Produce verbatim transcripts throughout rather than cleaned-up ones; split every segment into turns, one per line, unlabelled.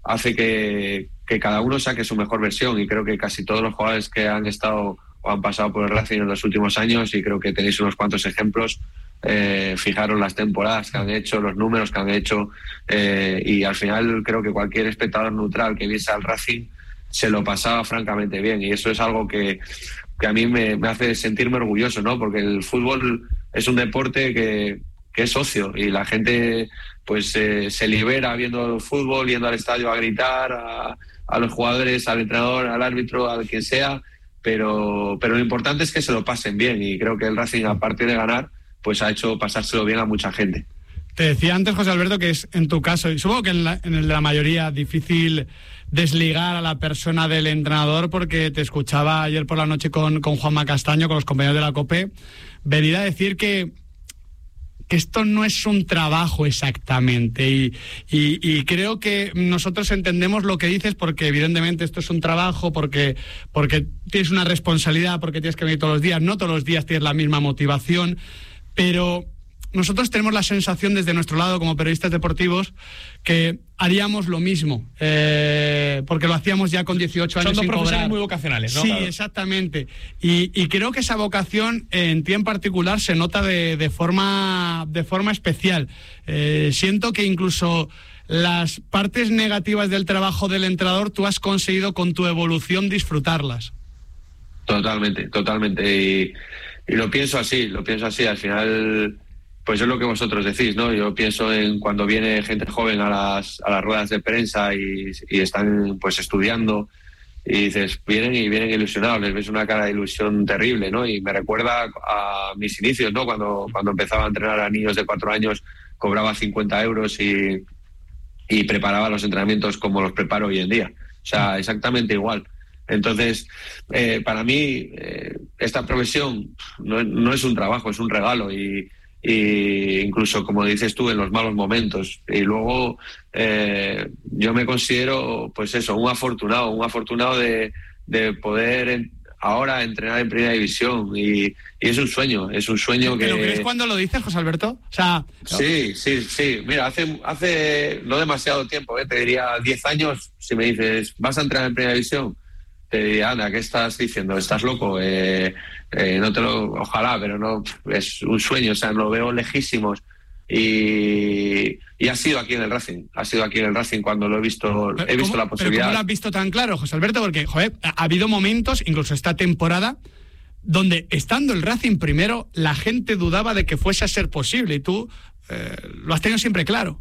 hace que, que cada uno saque su mejor versión, y creo que casi todos los jugadores que han estado o han pasado por el Racing en los últimos años, y creo que tenéis unos cuantos ejemplos, eh, fijaros las temporadas que han hecho, los números que han hecho, eh, y al final creo que cualquier espectador neutral que viese al Racing se lo pasaba francamente bien, y eso es algo que, que a mí me, me hace sentirme orgulloso, ¿no? Porque el fútbol es un deporte que, que es ocio, y la gente pues eh, se libera viendo el fútbol, yendo al estadio a gritar a, a los jugadores, al entrenador, al árbitro, al quien sea, pero, pero lo importante es que se lo pasen bien, y creo que el Racing, aparte de ganar, pues ha hecho pasárselo bien a mucha gente.
Te decía antes, José Alberto, que es en tu caso, y supongo que en, la, en el de la mayoría, difícil desligar a la persona del entrenador, porque te escuchaba ayer por la noche con, con Juanma Castaño, con los compañeros de la COPE, venir a decir que, que esto no es un trabajo exactamente, y, y, y creo que nosotros entendemos lo que dices, porque evidentemente esto es un trabajo, porque, porque tienes una responsabilidad, porque tienes que venir todos los días, no todos los días tienes la misma motivación, pero nosotros tenemos la sensación desde nuestro lado como periodistas deportivos que haríamos lo mismo, eh, porque lo hacíamos ya con dieciocho años.
Son dos
sin
profesionales
cobrar.
muy vocacionales, ¿no?
Sí,
Claro.
exactamente. Y, y creo que esa vocación en ti en particular se nota de, de forma de forma especial. Eh, siento que incluso las partes negativas del trabajo del entrenador tú has conseguido con tu evolución disfrutarlas.
Totalmente, totalmente. Y, y lo pienso así, lo pienso así. Al final, pues es lo que vosotros decís, ¿no? Yo pienso en cuando viene gente joven a las, a las ruedas de prensa y, y están pues estudiando, y dices, vienen y vienen ilusionados, les ves una cara de ilusión terrible, ¿no? Y me recuerda a mis inicios, ¿no? Cuando, cuando empezaba a entrenar a niños de cuatro años, cobraba cincuenta euros y, y preparaba los entrenamientos como los preparo hoy en día. O sea, exactamente igual. Entonces, eh, para mí, eh, esta profesión no, no es un trabajo, es un regalo, y, y incluso, como dices tú, en los malos momentos. Y luego eh, yo me considero, pues eso, un afortunado, un afortunado de, de poder en, ahora entrenar en Primera División, y, y es un sueño, es un sueño que...
¿Te lo crees cuando lo dices, José Alberto? O sea...
Sí, sí, sí. Mira, hace, hace no demasiado tiempo, ¿eh? Te diría diez años, si me dices, ¿vas a entrar en Primera División? Te diría, Ana, ¿qué estás diciendo? ¿Estás loco? Eh, eh, no te lo, ojalá, pero no, es un sueño, o sea, lo veo lejísimos, y, y ha sido aquí en el Racing, ha sido aquí en el Racing cuando lo he visto, he visto la posibilidad.
¿Pero cómo lo has visto tan claro, José Alberto? Porque, joder, ha, ha habido momentos, incluso esta temporada, donde estando el Racing primero, la gente dudaba de que fuese a ser posible, y tú eh, lo has tenido siempre claro.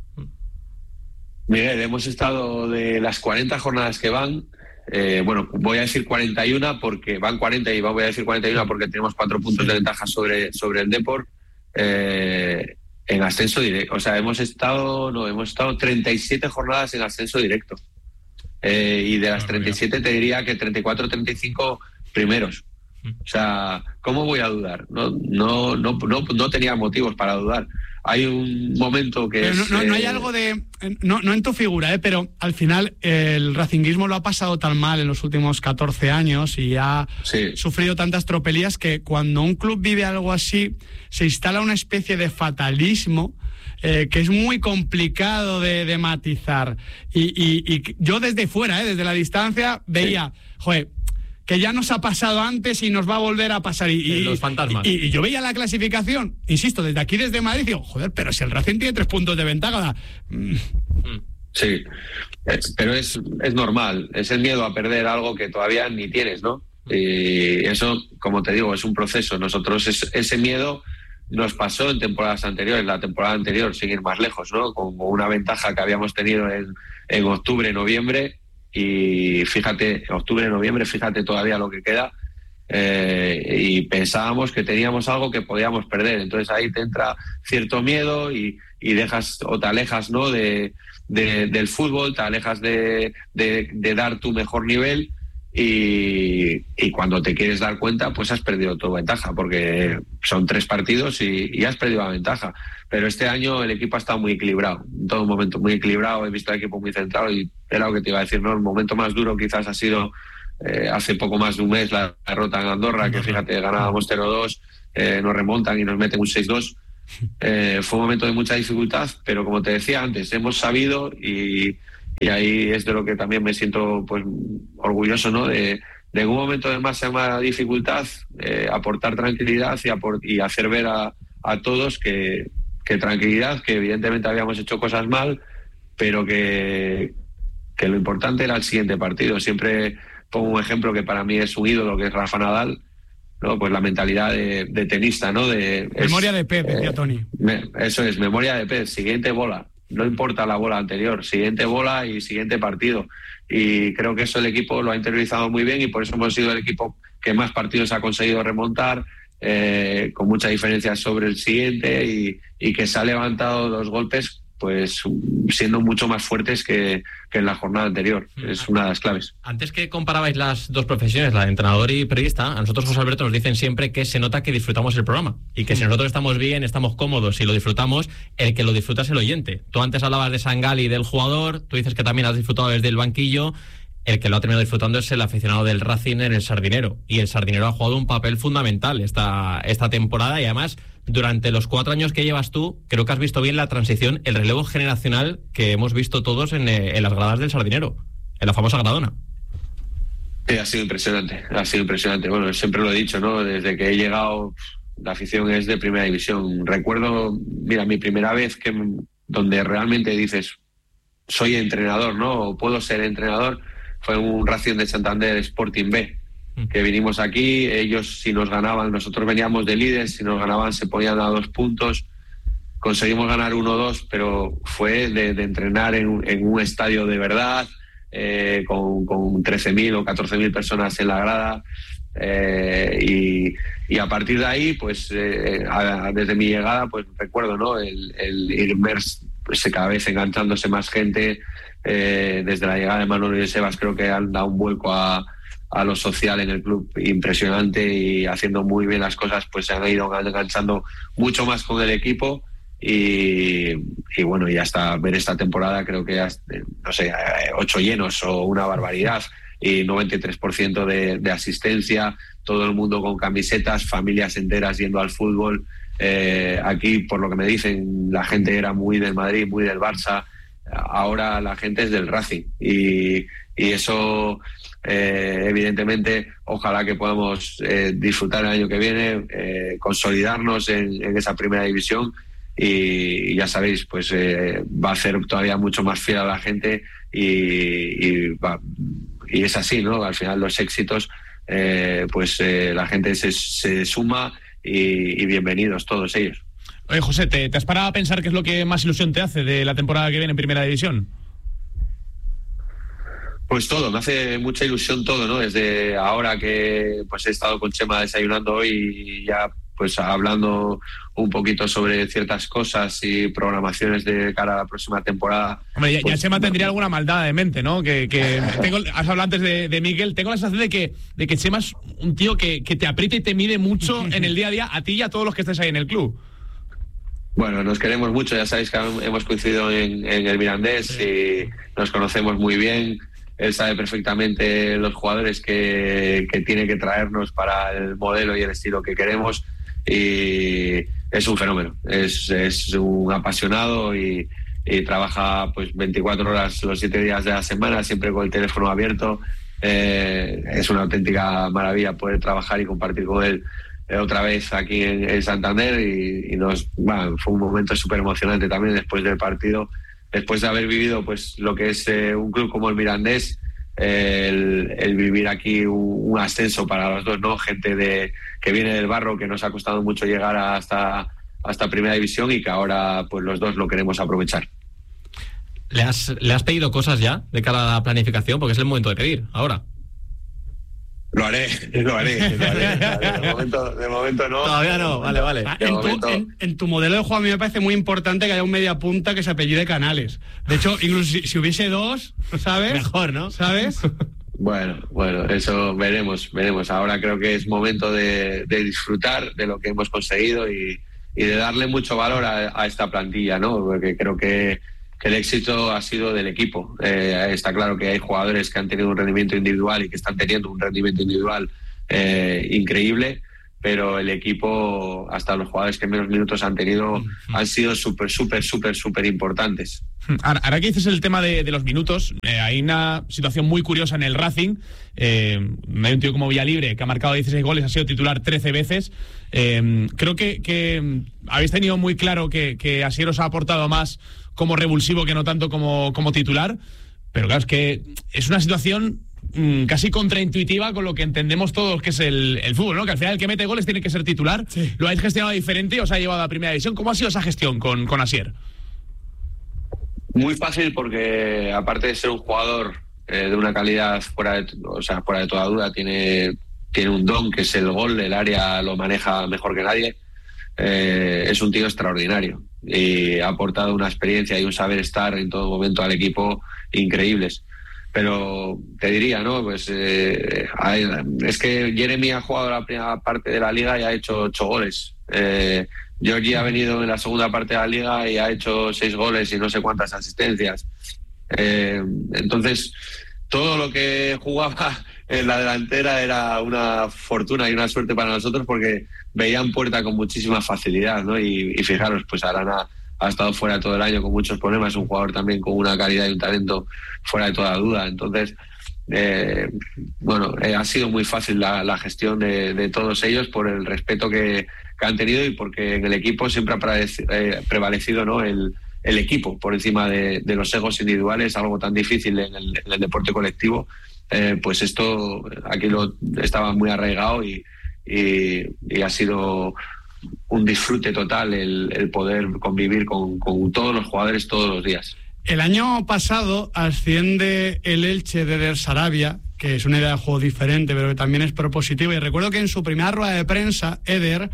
Miguel, hemos estado de las cuarenta jornadas que van. Eh, bueno, voy a decir cuarenta y uno porque van cuarenta, y voy a decir cuarenta y uno porque tenemos cuatro puntos de ventaja sobre, sobre el Depor, eh, en ascenso directo. O sea, hemos estado, no, hemos estado treinta y siete jornadas en ascenso directo. Eh, y de las treinta y siete te diría que treinta y cuatro, treinta y cinco primeros. O sea, ¿cómo voy a dudar? No, no, no, no, no tenía motivos para dudar. Hay un momento que
pero
es,
no, no, no hay
eh...
algo de... No, no en tu figura, ¿eh? Pero al final el racinguismo lo ha pasado tan mal en los últimos catorce años y ha
sí.
sufrido tantas tropelías que cuando un club vive algo así se instala una especie de fatalismo eh, que es muy complicado de, de matizar. Y, y, y yo desde fuera, ¿eh? Desde la distancia, veía, sí. joder, que ya nos ha pasado antes y nos va a volver a pasar. Y, y
los fantasmas.
Y, y yo veía la clasificación, insisto, desde aquí, desde Madrid, digo, joder, pero si el Racing tiene tres puntos de ventaja.
Sí, es, pero es, es normal, es el miedo a perder algo que todavía ni tienes, ¿no? Y eso, como te digo, es un proceso. Nosotros es, ese miedo nos pasó en temporadas anteriores, la temporada anterior, sin ir más lejos, ¿no? Como una ventaja que habíamos tenido en, en octubre, noviembre. Y fíjate, octubre, noviembre, fíjate todavía lo que queda, eh, y pensábamos que teníamos algo que podíamos perder. Entonces ahí te entra cierto miedo y, y dejas o te alejas, ¿no? de, de, del fútbol, te alejas de, de, de dar tu mejor nivel, y, y cuando te quieres dar cuenta, pues has perdido tu ventaja, porque son tres partidos y, y has perdido la ventaja. Pero este año el equipo ha estado muy equilibrado, en todo momento muy equilibrado. He visto al equipo muy centrado, y era lo que te iba a decir, ¿no? El momento más duro quizás ha sido eh, hace poco más de un mes la derrota en Andorra, que fíjate, ganábamos cero dos, eh, nos remontan y nos meten un seis dos. Eh, fue un momento de mucha dificultad, pero como te decía antes, hemos sabido y, y ahí es de lo que también me siento pues orgulloso, ¿no? De, de en un momento de máxima dificultad eh, aportar tranquilidad y, aport- y hacer ver a, a todos que, que tranquilidad, que evidentemente habíamos hecho cosas mal, pero que, que lo importante era el siguiente partido. Siempre pongo un ejemplo que para mí es un ídolo, que es Rafa Nadal, ¿no? Pues la mentalidad de, de tenista, ¿no? De,
memoria
es,
de pez, decía
eh,
Tony.
Me, eso es, memoria de pez, siguiente bola. No importa la bola anterior, siguiente bola y siguiente partido. Y creo que eso el equipo lo ha interiorizado muy bien y por eso hemos sido el equipo que más partidos ha conseguido remontar, eh, con mucha diferencia sobre el siguiente y, y que se ha levantado los golpes pues siendo mucho más fuertes que, que en la jornada anterior. Es una de las claves.
Antes que comparabais las dos profesiones, la de entrenador y periodista, a nosotros, José Alberto, nos dicen siempre que se nota que disfrutamos el programa y que si nosotros estamos bien, estamos cómodos y lo disfrutamos, el que lo disfruta es el oyente. Tú antes hablabas de Sangali y del jugador, tú dices que también has disfrutado desde el banquillo. El que lo ha terminado disfrutando es el aficionado del Racing en el Sardinero, y el Sardinero ha jugado un papel fundamental esta, esta temporada, y además durante los cuatro años que llevas tú creo que has visto bien la transición, el relevo generacional que hemos visto todos en, en las gradas del Sardinero, en la famosa Gradona.
Sí, ha sido impresionante, ha sido impresionante. Bueno, siempre lo he dicho, ¿no? Desde que he llegado, la afición es de primera división. Recuerdo, mira, mi primera vez que donde realmente dices soy entrenador, ¿no? O puedo ser entrenador, fue un Racing de Santander Sporting B, que vinimos aquí, ellos si nos ganaban, nosotros veníamos de líderes, si nos ganaban se ponían a dos puntos, conseguimos ganar uno dos, pero fue de, de entrenar en, en un estadio de verdad, eh, con, con trece mil o catorce mil personas en la grada, eh, y, y a partir de ahí, pues eh, a, desde mi llegada, pues recuerdo, ¿no? El, el ir mers, pues, cada vez enganchándose más gente. Eh, desde la llegada de Manolo y de Sebas creo que han dado un vuelco a, a lo social en el club impresionante, y haciendo muy bien las cosas pues se han ido enganchando mucho más con el equipo y, y bueno, y hasta ver esta temporada creo que hasta, no sé, ocho llenos o una barbaridad, y noventa y tres por ciento de, de asistencia, todo el mundo con camisetas, familias enteras yendo al fútbol. Eh, aquí, por lo que me dicen, la gente era muy del Madrid, muy del Barça. Ahora la gente es del Racing y, y eso eh, evidentemente ojalá que podamos eh, disfrutar el año que viene, eh, consolidarnos en, en esa primera división, y, y ya sabéis, pues eh, va a ser todavía mucho más fiel a la gente y, y, va, y es así, ¿no? Al final los éxitos eh, pues eh, la gente se, se suma y, y bienvenidos todos ellos.
Oye, José, ¿te, ¿te has parado a pensar qué es lo que más ilusión te hace de la temporada que viene en Primera División?
Pues todo, me hace mucha ilusión todo, ¿no? Desde ahora que pues he estado con Chema desayunando hoy y ya pues hablando un poquito sobre ciertas cosas y programaciones de cara a la próxima temporada.
Hombre, ya,
pues,
ya Chema tendría alguna maldad de mente, ¿no? Que, que tengo, has hablado antes de, de Miguel, tengo la sensación de que, de que Chema es un tío que, que te aprieta y te mide mucho en el día a día, a ti y a todos los que estés ahí en el club.
Bueno, nos queremos mucho, ya sabéis que hemos coincidido en, en el Mirandés, sí, y nos conocemos muy bien. Él sabe perfectamente los jugadores que, que tiene que traernos para el modelo y el estilo que queremos, y es un fenómeno, es, es un apasionado y, y trabaja pues veinticuatro horas los siete días de la semana, siempre con el teléfono abierto. Eh, es una auténtica maravilla poder trabajar y compartir con él otra vez aquí en, en Santander, y, y nos bueno, fue un momento súper emocionante también después del partido, después de haber vivido pues lo que es eh, un club como el Mirandés, eh, el, el vivir aquí un, un ascenso para los dos, ¿no? Gente de que viene del barro, que nos ha costado mucho llegar hasta, hasta Primera División, y que ahora pues los dos lo queremos aprovechar.
¿Le has, ¿Le has pedido cosas ya de cara a la planificación? Porque es el momento de pedir ahora.
Lo haré, lo haré, lo haré. De momento, de momento no.
Todavía no, vale, vale.
En tu, en, en tu modelo de juego a mí me parece muy importante que haya un media punta que se apellide Canales. De hecho, incluso si, si hubiese dos, ¿sabes?
Mejor, ¿no?
¿Sabes?
Bueno, bueno, eso veremos, veremos. Ahora creo que es momento de, de disfrutar de lo que hemos conseguido y, y de darle mucho valor a, a esta plantilla, ¿no? Porque creo que que el éxito ha sido del equipo. Eh, está claro que hay jugadores que han tenido un rendimiento individual y que están teniendo un rendimiento individual eh, increíble, pero el equipo, hasta los jugadores que menos minutos han tenido, han sido súper, súper, súper, súper importantes.
Ahora, ahora que dices el tema de, de los minutos, eh, hay una situación muy curiosa en el Racing. Eh, hay un tío como Villalibre que ha marcado dieciséis goles, ha sido titular trece veces. Eh, creo que, que habéis tenido muy claro que, que Asier os ha aportado más como revulsivo que no tanto como, como titular, pero claro, es que es una situación mmm, casi contraintuitiva con lo que entendemos todos que es el, el fútbol, ¿no? Que al final el que mete goles tiene que ser titular. Sí. ¿Lo habéis gestionado diferente y os ha llevado a Primera División? ¿Cómo ha sido esa gestión con, con Asier?
Muy fácil, porque aparte de ser un jugador eh, de una calidad fuera de, o sea, fuera de toda duda, tiene, tiene un don que es el gol, el área lo maneja mejor que nadie. Eh, es un tío extraordinario y ha aportado una experiencia y un saber estar en todo momento al equipo increíbles. Pero te diría, ¿no? Pues eh, hay, es que Jeremy ha jugado la primera parte de la liga y ha hecho ocho goles. Eh, Georgie ha venido en la segunda parte de la liga y ha hecho seis goles y no sé cuántas asistencias. Eh, entonces, todo lo que jugaba en la delantera era una fortuna y una suerte para nosotros, porque veían puerta con muchísima facilidad, ¿no? Y, y fijaros, pues Arana ha estado fuera todo el año con muchos problemas, es un jugador también con una calidad y un talento fuera de toda duda. Entonces, eh, bueno, eh, ha sido muy fácil la, la gestión de, de todos ellos por el respeto que, que han tenido y porque en el equipo siempre ha prevalecido, eh, prevalecido, ¿no? el, el equipo por encima de, de los egos individuales, algo tan difícil en el, en el deporte colectivo. Eh, pues esto aquí lo estaba muy arraigado y, y, y ha sido un disfrute total el, el poder convivir con, con todos los jugadores todos los días.
El año pasado asciende el Elche de Eder Sarabia, que es una idea de juego diferente, pero que también es propositiva. Y recuerdo que en su primera rueda de prensa, Eder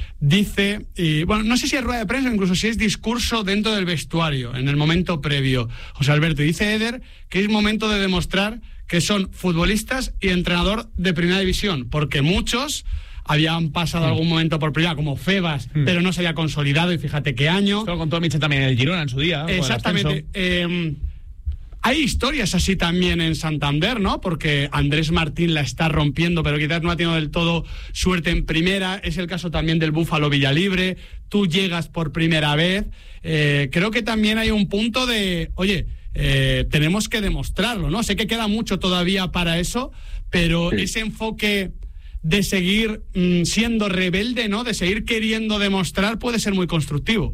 dice, y bueno, no sé si es rueda de prensa, incluso si es discurso dentro del vestuario, en el momento previo, José Alberto, y dice Eder que es momento de demostrar que son futbolistas y entrenador de primera división, porque muchos habían pasado mm. algún momento por primera, como Febas, mm. pero no se había consolidado, y fíjate qué año. Esto
lo contó Miche también en el Girona en su día.
Exactamente. Eh, hay historias así también en Santander, ¿no? Porque Andrés Martín la está rompiendo, pero quizás no ha tenido del todo suerte en primera. Es el caso también del Búfalo Villalibre. Tú llegas por primera vez. Eh, creo que también hay un punto de, oye, eh, tenemos que demostrarlo, ¿no? Sé que queda mucho todavía para eso, pero sí. ese enfoque de seguir mmm, siendo rebelde, ¿no? De seguir queriendo demostrar puede ser muy constructivo.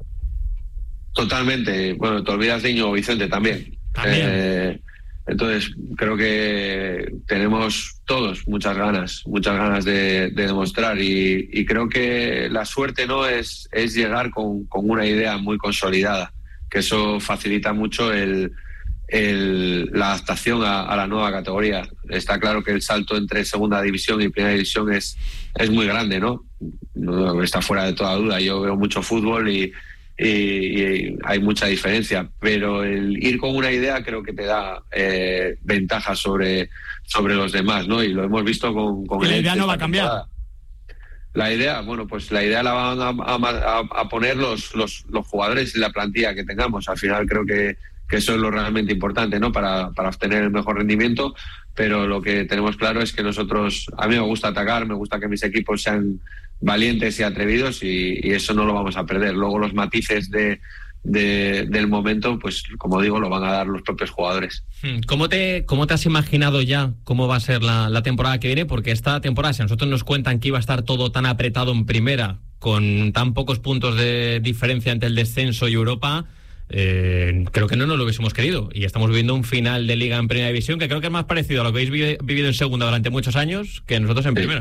Totalmente. Bueno, te olvidas de Íñigo Vicente también. también. Eh, entonces, creo que tenemos todos muchas ganas, muchas ganas de, de demostrar y, y creo que la suerte no es, es llegar con, con una idea muy consolidada, que eso facilita mucho el El, la adaptación a, a la nueva categoría. Está claro que el salto entre segunda división y primera división es, es muy grande, ¿no? No está fuera de toda duda. Yo veo mucho fútbol y, y, y hay mucha diferencia, pero el ir con una idea creo que te da eh, ventajas sobre, sobre los demás, ¿no? Y lo hemos visto con, con
el la idea no va a cambiar.
La idea, bueno, pues la idea la van a, a, a poner los, los, los jugadores y la plantilla que tengamos. Al final creo que que eso es lo realmente importante, ¿no? Para, para obtener el mejor rendimiento, pero lo que tenemos claro es que nosotros, a mí me gusta atacar, me gusta que mis equipos sean valientes y atrevidos y, y eso no lo vamos a perder. Luego los matices de, de, del momento, pues como digo, lo van a dar los propios jugadores.
¿Cómo te, cómo te has imaginado ya cómo va a ser la, la temporada que viene? Porque esta temporada, si a nosotros nos cuentan que iba a estar todo tan apretado en primera, con tan pocos puntos de diferencia entre el descenso y Europa, Eh, creo que no nos lo hubiésemos querido y estamos viviendo un final de liga en primera división que creo que es más parecido a lo que habéis vi- vivido en segunda durante muchos años que nosotros en sí. primera.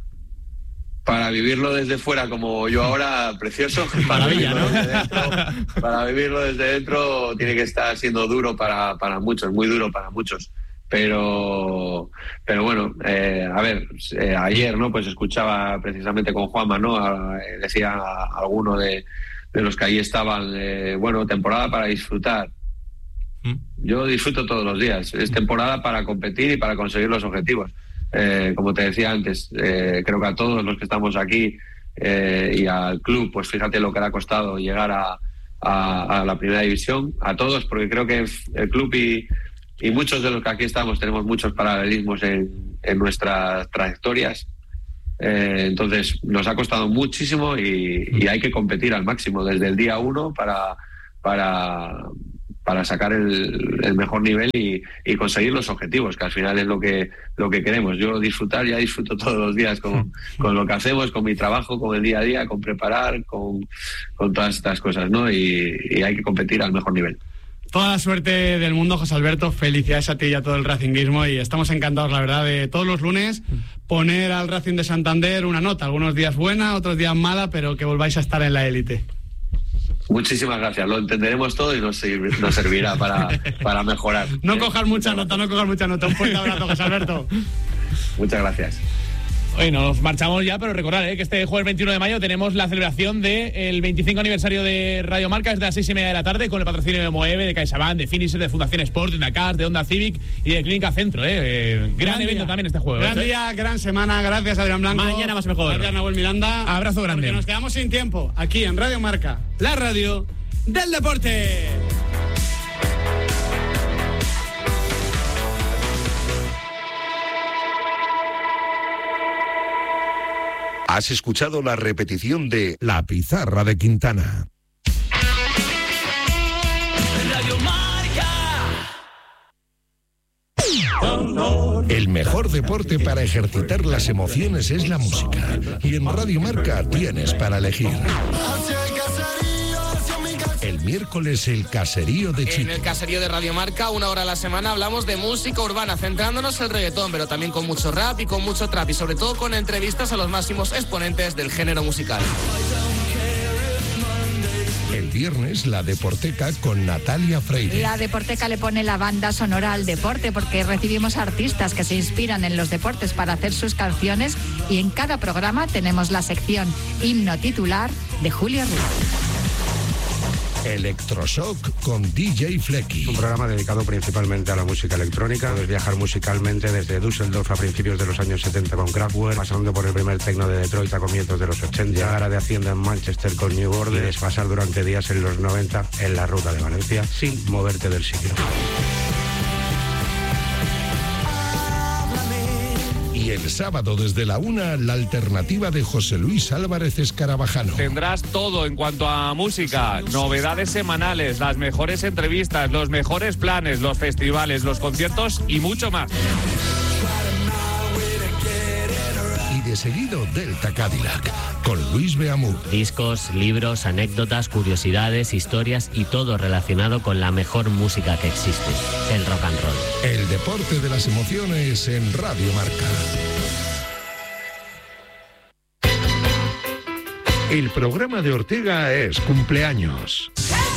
Para vivirlo desde fuera como yo ahora, precioso. Para
Maravilla,
vivirlo
¿no?
desde dentro, para vivirlo desde dentro tiene que estar siendo duro para, para muchos, muy duro para muchos. Pero, pero bueno, eh, a ver, eh, ayer, ¿no? Pues escuchaba precisamente con Juanma, ¿no? A, decía a, a alguno de de los que ahí estaban, eh, bueno, temporada para disfrutar. ¿Mm? Yo disfruto todos los días. Es temporada para competir y para conseguir los objetivos. Eh, como te decía antes, eh, creo que a todos los que estamos aquí eh, y al club, pues fíjate lo que le ha costado llegar a, a, a la primera división. A todos, porque creo que el club y, y muchos de los que aquí estamos tenemos muchos paralelismos en, en nuestras trayectorias. Eh, entonces nos ha costado muchísimo y, y hay que competir al máximo desde el día uno para, para, para sacar el, el mejor nivel y, y conseguir los objetivos, que al final es lo que, lo que queremos. Yo disfrutar, ya disfruto todos los días con, con lo que hacemos, con mi trabajo, con el día a día, con preparar, con, con todas estas cosas, ¿no? Y, y hay que competir al mejor nivel.
Toda la suerte del mundo, José Alberto. Felicidades a ti y a todo el racinguismo, y estamos encantados, la verdad, de todos los lunes poner al Racing de Santander una nota. Algunos días buena, otros días mala, pero que volváis a estar en la élite.
Muchísimas gracias, lo entenderemos todo y nos, sirv- nos servirá para, para mejorar.
No cojas mucha nota, no cojas mucha nota. Un fuerte abrazo, José Alberto.
Muchas gracias.
Oye, nos marchamos ya, pero recordad ¿eh? que este jueves veintiuno de mayo tenemos la celebración del veinticinco aniversario de Radio Marca desde las seis y media de la tarde, con el patrocinio de Moeve, de CaixaBank, de Finisher, de Fundación Sport, de Dakar, de Honda Civic y de Clínica Centro. ¿eh? Eh, gran, gran evento también este jueves.
Gran
¿eh?
día, gran semana. Gracias, Adrián Blanco.
Mañana más mejor.
Gracias, Nahuel Miranda.
Abrazo grande.
Porque nos quedamos sin tiempo aquí en Radio Marca, la radio del deporte.
Has escuchado la repetición de La Pizarra de Quintana.
Radio Marca.
El mejor deporte para ejercitar las emociones es la música. Y en Radio Marca tienes para elegir. El miércoles el caserío de Chico.
En el caserío de Radio Marca, una hora a la semana, hablamos de música urbana, centrándonos en el reggaetón, pero también con mucho rap y con mucho trap, y sobre todo con entrevistas a los máximos exponentes del género musical.
El viernes la Deporteca con Natalia Freire.
La Deporteca le pone la banda sonora al deporte, porque recibimos artistas que se inspiran en los deportes para hacer sus canciones, y en cada programa tenemos la sección Himno Titular de Julio Ruiz.
Electroshock con D J Flecky.
Un programa dedicado principalmente a la música electrónica. Puedes viajar musicalmente desde Düsseldorf a principios de los años setenta con Kraftwerk, pasando por el primer techno de Detroit a comienzos de los ochenta, llegar a de Hacienda en Manchester con New Order, y desfasar durante días en los noventa en la ruta de Valencia sin moverte del sitio.
Y el sábado desde la una, la alternativa de José Luis Álvarez Escarabajano.
Tendrás todo en cuanto a música, novedades semanales, las mejores entrevistas, los mejores planes, los festivales, los conciertos y mucho más.
Y de seguido Delta Cadillac con Luis Beamur.
Discos, libros, anécdotas, curiosidades, historias y todo relacionado con la mejor música que existe, el rock and roll.
El deporte de las emociones en Radio Marca. El programa de Ortega es cumpleaños.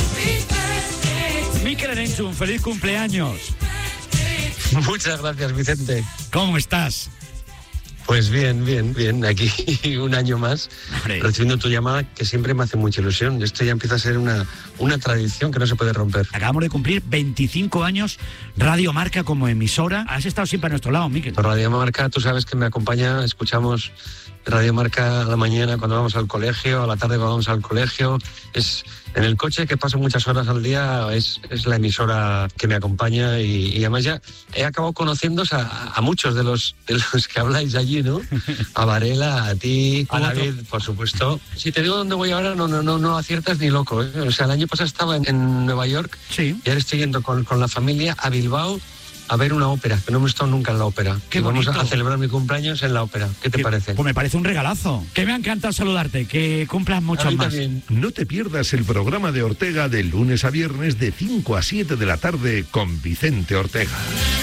Mikel Erenchun, feliz cumpleaños.
Muchas gracias, Vicente.
¿Cómo estás?
Pues bien, bien, bien. Aquí un año más, Hombre. recibiendo tu llamada, que siempre me hace mucha ilusión. Esto ya empieza a ser una, una tradición que no se puede romper.
Acabamos de cumplir veinticinco años Radio Marca como emisora. Has estado siempre a nuestro lado, Mikel.
Radio Marca, tú sabes que me acompaña, escuchamos Radio Marca a la mañana cuando vamos al colegio, a la tarde cuando vamos al colegio. Es en el coche, que paso muchas horas al día, es, es la emisora que me acompaña, y, y además ya he acabado conociéndose a, a muchos de los, de los que habláis allí, ¿no? A Varela, a ti, a David, por supuesto. Si te digo dónde voy ahora, no no no no aciertas ni loco, ¿eh? O sea, el año pasado estaba en, en Nueva York,
sí.
Y ahora estoy yendo con, con la familia a Bilbao a ver una ópera, que no hemos estado nunca en la ópera.
Qué
y vamos a,
bonito.
a celebrar mi cumpleaños en la ópera. ¿Qué te
que,
parece?
Pues me parece un regalazo. Que me ha encantado saludarte, que cumplas muchos más.
También.
No te pierdas el programa de Ortega de lunes a viernes de cinco a siete de la tarde con Vicente Ortega.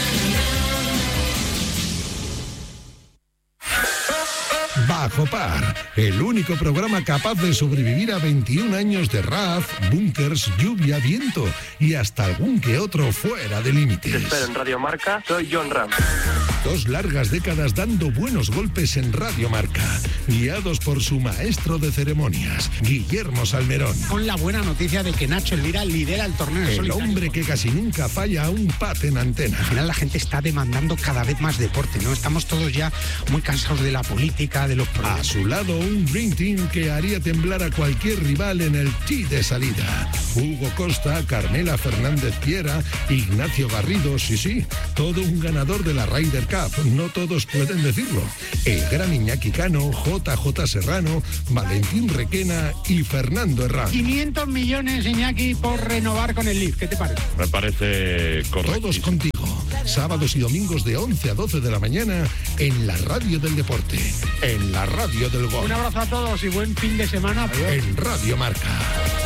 Bajo Par, el único programa capaz de sobrevivir a veintiún años de rap, bunkers, lluvia, viento y hasta algún que otro fuera de límites.
Te espero en Radio Marca, soy John Ram.
Dos largas décadas dando buenos golpes en Radio Marca, guiados por su maestro de ceremonias, Guillermo Salmerón.
Con la buena noticia de que Nacho Elvira lidera el torneo.
El hombre que casi nunca falla a un pat en antena.
Al final la gente está demandando cada vez más deporte, ¿no? Estamos todos ya muy cansados de la política, de los problemas.
A su lado, un Dream Team que haría temblar a cualquier rival en el tee de salida. Hugo Costa, Carmela Fernández Piera, Ignacio Garrido, sí, sí, todo un ganador de la Ryder Cup Cup, no todos pueden decirlo. El gran Iñaki Cano, J J Serrano, Valentín Requena y Fernando Herrán.
quinientos millones, Iñaki, por renovar con el L I F. ¿Qué te parece?
Me parece correcto.
Todos contigo, sábados y domingos de once a doce de la mañana en la radio del deporte, en la radio del gol.
Un abrazo a todos y buen fin de semana.
En Radio Marca.